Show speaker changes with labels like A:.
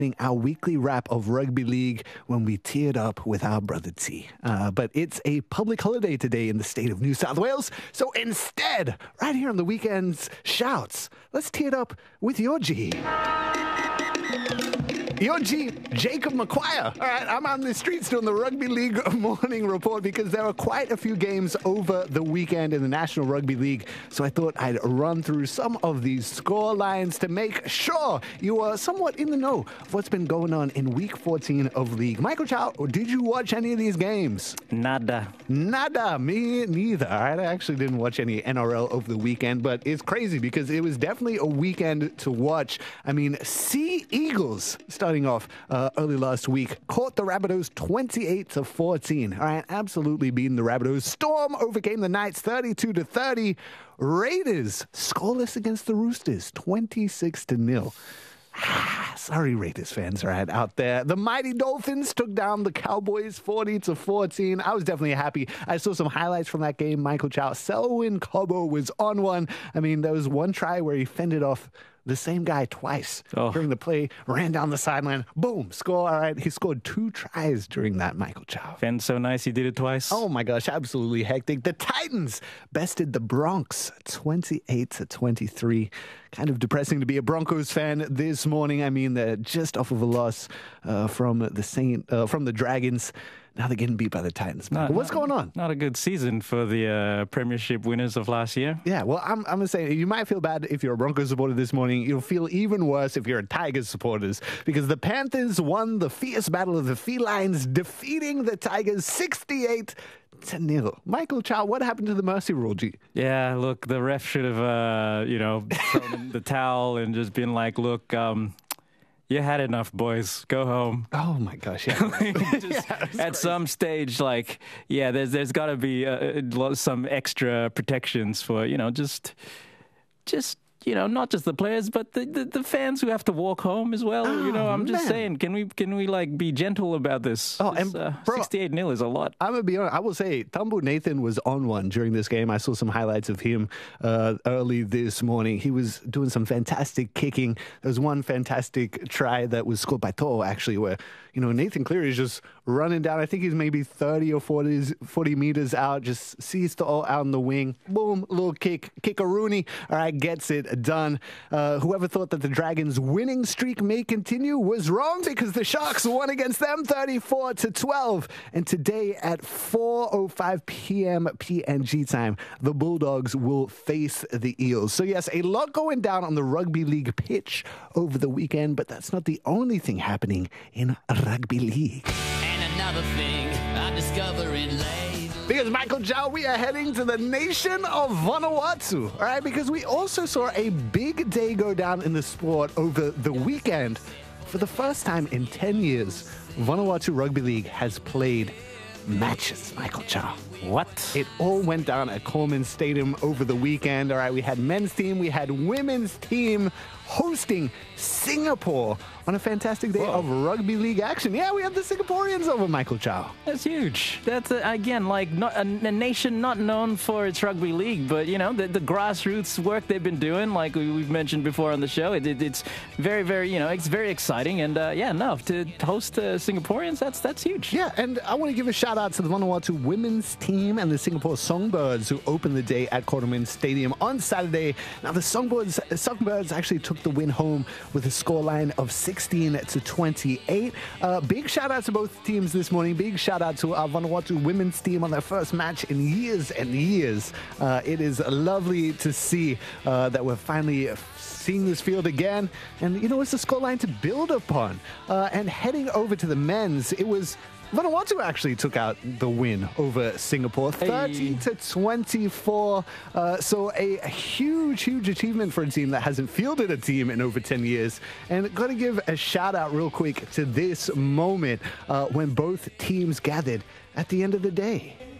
A: our weekly wrap of rugby league when we teared up with our brother T. But it's a public holiday today in the state of New South Wales. So instead, right here on the Weekend's Shouts, let's tee it up with your G. Your G, Jacob McQuire. All right, I'm out in the streets doing the Rugby League morning report because there are quite a few games over the weekend in the National Rugby League. So I thought I'd run through some of these score lines to make sure you are somewhat in the know of what's been going on in Week 14 of League. Michael Chow, did you watch any of these games?
B: Nada.
A: Me neither. All right, I actually didn't watch any NRL over the weekend, but it's crazy because it was definitely a weekend to watch. I mean, Sea Eagles starting off early last week, caught the Rabbitohs 28-14. All right, absolutely beating the Rabbitohs. Storm overcame the Knights 32-30. Raiders scoreless against the Roosters 26-0. Sorry, Raiders fans are out there. The mighty Dolphins took down the Cowboys 40-14. I was definitely happy. I saw some highlights from that game. Michael Chow, Selwyn Cobbo was on one. I mean, there was one try where he fended off the same guy twice during the play, ran down the sideline, boom, score. All right, he scored 2 tries during that, Michael Chow.
B: And so nice he did it twice.
A: Oh my gosh, absolutely hectic. The Titans bested the Bronx 28-23. Kind of depressing to be a Broncos fan this morning. I mean, they're just off of a loss from the Dragons. Now they're getting beat by the Titans. What's going on?
B: Not a good season for the premiership winners of last year.
A: Yeah, well, I'm going to say you might feel bad if you're a Broncos supporter this morning. You'll feel even worse if you're a Tigers supporters because the Panthers won the fierce battle of the felines, defeating the Tigers 68-0. Michael Chow, what happened to the mercy rule, G?
B: Yeah, look, the ref should have, thrown in the towel and just been like, look, you had enough, boys. Go home.
A: Oh, my gosh. Yeah.
B: At some stage, there's got to be some extra protections for, just not just the players, but the fans who have to walk home as well. I'm just saying, can we be gentle about this?
A: Oh, and
B: 68-0 is a lot.
A: I'm gonna be honest. I will say, Tambu Nathan was on one during this game. I saw some highlights of him early this morning. He was doing some fantastic kicking. There was one fantastic try that was scored by To'o, actually, where Nathan Cleary is just running down. I think he's maybe 30 or 40 meters out. Just sees To'o out in the wing. Boom, little kick-a-rooney. All right, gets it done. Whoever thought that the Dragons' winning streak may continue was wrong because the Sharks won against them 34-12. And today at 4:05 p.m. PNG time, the Bulldogs will face the Eels. So yes, a lot going down on the rugby league pitch over the weekend, but that's not the only thing happening in rugby league.
C: And another thing I discover in late.
A: Because, Michael Chow, we are heading to the nation of Vanuatu, all right? Because we also saw a big day go down in the sport over the weekend. For the first time in 10 years, Vanuatu Rugby League has played matches, Michael Chow.
B: What?
A: It all went down at Coleman Stadium over the weekend. All right, we had men's team, we had women's team hosting Singapore on a fantastic day of rugby league action. Yeah, we have the Singaporeans over, Michael Chow.
B: That's huge. That's, again, not a nation not known for its rugby league, but, the grassroots work they've been doing, like we've mentioned before on the show, it's very, very, it's very exciting. And, to host Singaporeans, that's huge.
A: Yeah, and I want to give a shout out to the Vanuatu women's team and the Singapore Songbirds who opened the day at Coleman Stadium on Saturday. Now, the Songbirds actually took the win home with a scoreline of 16-28. Big shout out to both teams this morning. Big shout out to our Vanuatu women's team on their first match in years and years. It is lovely to see that we're finally seeing this field again. And, it's a scoreline to build upon. And heading over to the men's, it was Vanuatu actually took out the win over Singapore, 30-24. So a huge, huge achievement for a team that hasn't fielded a team in over 10 years. And got to give a shout out real quick to this moment when both teams gathered at the end of the day.